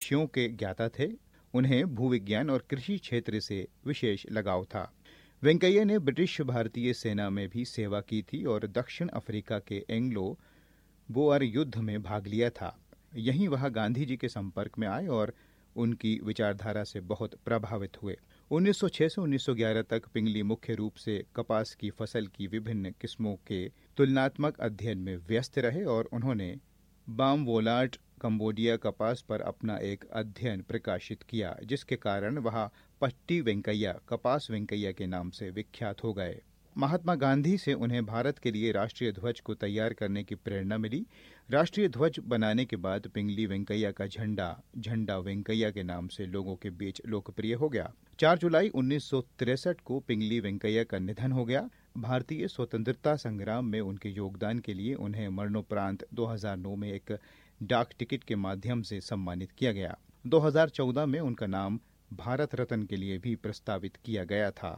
विषयों के ज्ञाता थे। उन्हें भूविज्ञान और कृषि क्षेत्र से विशेष लगाव था। वेंकैया ने ब्रिटिश भारतीय सेना में भी सेवा की थी और दक्षिण अफ्रीका के एंग्लो बोअर युद्ध में भाग लिया था। यहीं वह गांधी जी के संपर्क में आए और उनकी विचारधारा से बहुत प्रभावित हुए। 1906 से 1911 तक पिंगली मुख्य रूप से कपास की फसल की विभिन्न किस्मों के तुलनात्मक अध्ययन में व्यस्त रहे और उन्होंने बामवोलाट कंबोडिया कपास पर अपना एक अध्ययन प्रकाशित किया, जिसके कारण वह पट्टी वेंकैया, कपास वेंकैया के नाम से विख्यात हो गए। महात्मा गांधी से उन्हें भारत के लिए राष्ट्रीय ध्वज को तैयार करने की प्रेरणा मिली। राष्ट्रीय ध्वज बनाने के बाद पिंगली वेंकैया का झंडा वेंकैया के नाम से लोगों के बीच लोकप्रिय हो गया। 4 जुलाई 1963 को पिंगली वेंकैया का निधन हो गया। भारतीय स्वतंत्रता संग्राम में उनके योगदान के लिए उन्हें मरणोपरांत 2009 में एक डाक टिकट के माध्यम से सम्मानित किया गया। 2014 में उनका नाम भारत रत्न के लिए भी प्रस्तावित किया गया था।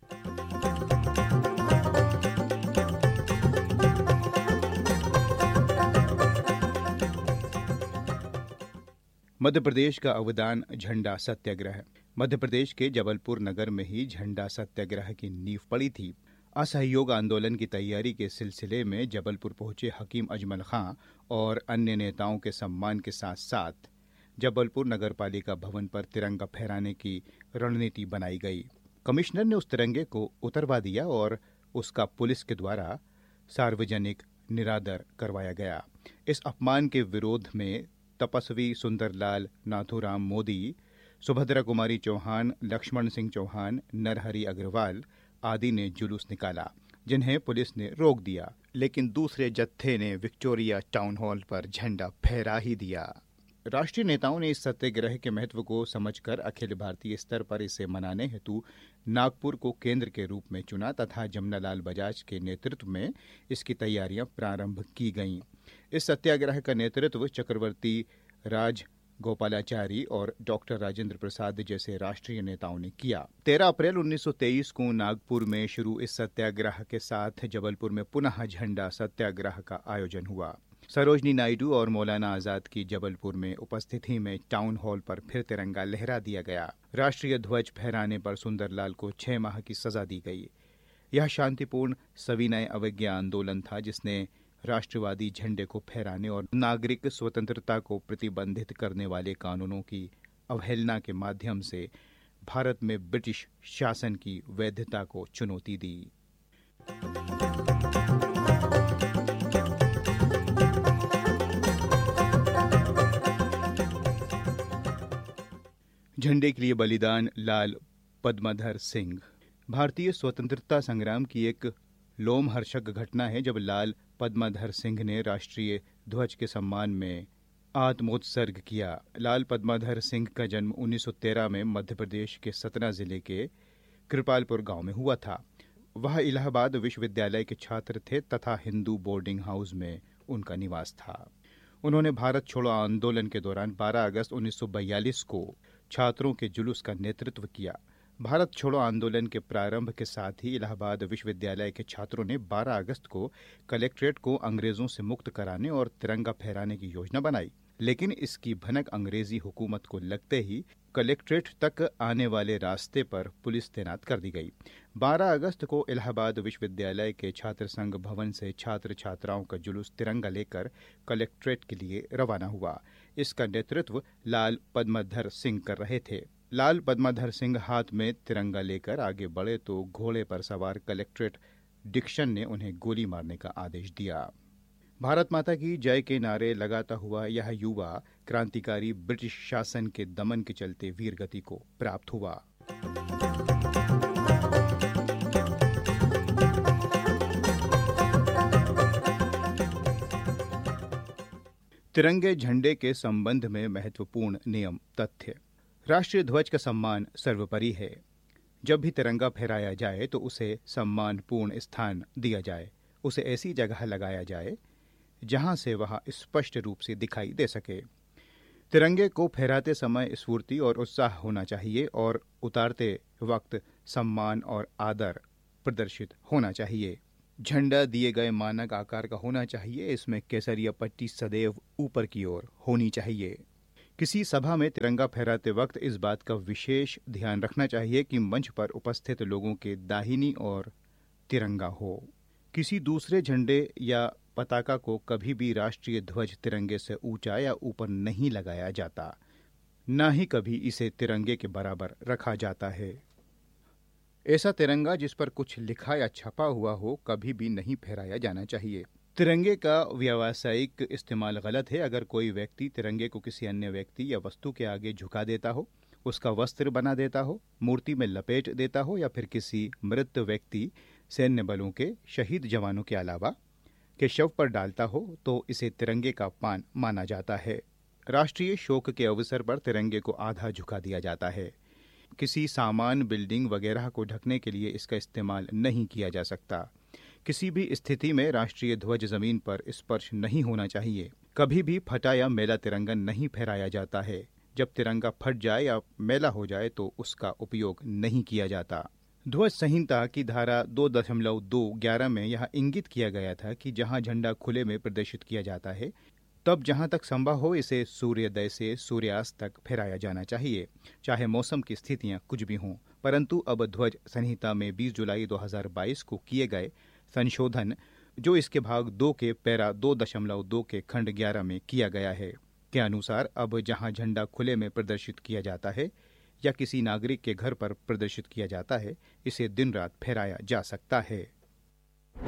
मध्य प्रदेश का अवदान झंडा सत्याग्रह। मध्य प्रदेश के जबलपुर नगर में ही झंडा सत्याग्रह की नींव पड़ी थी। असहयोग आंदोलन की तैयारी के सिलसिले में जबलपुर पहुंचे हकीम अजमल खां और अन्य नेताओं के सम्मान के साथ साथ जबलपुर नगरपालिका भवन पर तिरंगा फहराने की रणनीति बनाई गई। कमिश्नर ने उस तिरंगे को उतरवा दिया और उसका पुलिस के द्वारा सार्वजनिक निरादर करवाया गया। इस अपमान के विरोध में तपस्वी सुंदरलाल नाथूराम मोदी, सुभद्रा कुमारी चौहान, लक्ष्मण सिंह चौहान, नरहरि अग्रवाल आदि ने जुलूस निकाला, जिन्हें पुलिस ने रोक दिया, लेकिन दूसरे जत्थे ने विक्टोरिया टाउन हॉल पर झंडा फहरा ही दिया। राष्ट्रीय नेताओं ने इस सत्याग्रह के महत्व को समझकर अखिल भारतीय स्तर पर इसे मनाने हेतु नागपुर को केंद्र के रूप में चुना तथा जमनालाल बजाज के नेतृत्व में इसकी तैयारियां प्रारंभ की गईं। इस सत्याग्रह का नेतृत्व चक्रवर्ती राज गोपालाचारी और डॉक्टर राजेंद्र प्रसाद जैसे राष्ट्रीय नेताओं ने किया। 13 अप्रैल 1923 को नागपुर में शुरू इस सत्याग्रह के साथ जबलपुर में पुनः झंडा सत्याग्रह का आयोजन हुआ। सरोजनी नायडू और मौलाना आजाद की जबलपुर में उपस्थिति में टाउन हॉल पर फिर तिरंगा लहरा दिया गया। राष्ट्रीय ध्वज फहराने पर सुंदरलाल को 6 माह की सजा दी गई। यह शांतिपूर्ण सविनय अवज्ञा आंदोलन था जिसने राष्ट्रवादी झंडे को फहराने और नागरिक स्वतंत्रता को प्रतिबंधित करने वाले कानूनों की अवहेलना के माध्यम से भारत में ब्रिटिश शासन की वैधता को चुनौती दी। झंडे के लिए बलिदान लाल पद्माधर सिंह। भारतीय स्वतंत्रता संग्राम की एक लोमहर्षक घटना है जब लाल पद्माधर सिंह ने राष्ट्रीय ध्वज के सम्मान में आत्मोत्सर्ग किया। लाल पद्माधर सिंह का जन्म 1913 में मध्य प्रदेश के सतना जिले के कृपालपुर गांव में हुआ था। वह इलाहाबाद विश्वविद्यालय के छात्र थे तथा हिंदू बोर्डिंग हाउस में उनका निवास था। उन्होंने भारत छोड़ो आंदोलन के दौरान 12 अगस्त 1942 को छात्रों के जुलूस का नेतृत्व किया। भारत छोड़ो आंदोलन के प्रारंभ के साथ ही इलाहाबाद विश्वविद्यालय के छात्रों ने 12 अगस्त को कलेक्ट्रेट को अंग्रेजों से मुक्त कराने और तिरंगा फहराने की योजना बनाई, लेकिन इसकी भनक अंग्रेजी हुकूमत को लगते ही कलेक्ट्रेट तक आने वाले रास्ते पर पुलिस तैनात कर दी गई। 12 अगस्त को इलाहाबाद विश्वविद्यालय के छात्र संघ भवन से छात्र छात्राओं का जुलूस तिरंगा लेकर कलेक्ट्रेट के लिए रवाना हुआ। इसका नेतृत्व लाल पद्माधर सिंह कर रहे थे। लाल पद्माधर सिंह हाथ में तिरंगा लेकर आगे बढ़े तो घोड़े पर सवार कलेक्ट्रेट डिक्शन ने उन्हें गोली मारने का आदेश दिया। भारत माता की जय के नारे लगाता हुआ यह युवा क्रांतिकारी ब्रिटिश शासन के दमन के चलते वीरगति को प्राप्त हुआ। तिरंगे झंडे के संबंध में महत्वपूर्ण नियम तथ्य। राष्ट्रीय ध्वज का सम्मान सर्वोपरि है। जब भी तिरंगा फहराया जाए तो उसे सम्मानपूर्ण स्थान दिया जाए, उसे ऐसी जगह लगाया जाए जहां से वह स्पष्ट रूप से दिखाई दे सके। तिरंगे को फहराते समय स्फूर्ति और उत्साह होना चाहिए और उतारते वक्त सम्मान और आदर प्रदर्शित होना चाहिए। झंडा दिए गए मानक आकार का होना चाहिए। इसमें केसरिया पट्टी सदैव ऊपर की ओर होनी चाहिए। किसी सभा में तिरंगा फहराते वक्त इस बात का विशेष ध्यान रखना चाहिए कि मंच पर उपस्थित लोगों के दाहिनी ओर तिरंगा हो। किसी दूसरे झंडे या पताका को कभी भी राष्ट्रीय ध्वज तिरंगे से ऊंचा या ऊपर नहीं लगाया जाता, न ही कभी इसे तिरंगे के बराबर रखा जाता है। ऐसा तिरंगा जिस पर कुछ लिखा या छपा हुआ हो कभी भी नहीं फहराया जाना चाहिए। तिरंगे का व्यावसायिक इस्तेमाल गलत है। अगर कोई व्यक्ति तिरंगे को किसी अन्य व्यक्ति या वस्तु के आगे झुका देता हो, उसका वस्त्र बना देता हो, मूर्ति में लपेट देता हो या फिर किसी मृत व्यक्ति सैन्य बलों के शहीद जवानों के अलावा के शव पर डालता हो तो इसे तिरंगे का अपमान माना जाता है। राष्ट्रीय शोक के अवसर पर तिरंगे को आधा झुका दिया जाता है। किसी सामान, बिल्डिंग वगैरह को ढकने के लिए इसका इस्तेमाल नहीं किया जा सकता। किसी भी स्थिति में राष्ट्रीय ध्वज जमीन पर स्पर्श नहीं होना चाहिए। कभी भी फटा या मैला तिरंगा नहीं फहराया जाता है। जब तिरंगा फट जाए या मैला हो जाए तो उसका उपयोग नहीं किया जाता। ध्वज संहिता की धारा 2.211 में यह इंगित किया गया था कि जहां झंडा खुले में प्रदर्शित किया जाता है तब जहां तक संभव हो इसे सूर्योदय से सूर्यास्त तक फहराया जाना चाहिए, चाहे मौसम की स्थितियां कुछ भी हों। परंतु अब ध्वज संहिता में 20 जुलाई 2022 को किए गए संशोधन, जो इसके भाग 2 के पैरा 2.2 के खंड 11 में किया गया है, के अनुसार अब जहां झंडा खुले में प्रदर्शित किया जाता है या किसी नागरिक के घर पर प्रदर्शित किया जाता है, इसे दिन रात फहराया जा सकता है।